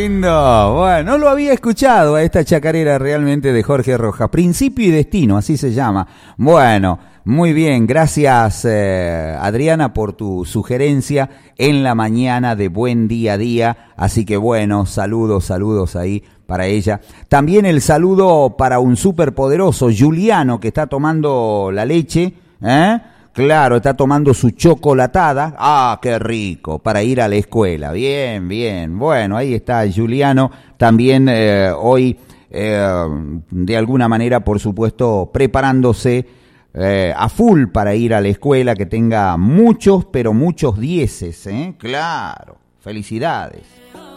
lindo. Bueno, no lo había escuchado a esta chacarera realmente de Jorge Rojas. Principio y destino, así se llama. Bueno, muy bien. Gracias, Adriana, por tu sugerencia en la mañana de Buen Día a Día. Así que bueno, saludos ahí para ella. También el saludo para un superpoderoso, Juliano, que está tomando la leche, Claro, está tomando su chocolatada. ¡Ah, qué rico! Para ir a la escuela. Bien, bien. Bueno, ahí está Juliano. También hoy, de alguna manera, por supuesto, preparándose a full para ir a la escuela. Que tenga muchos, pero muchos dieces, Claro. Felicidades.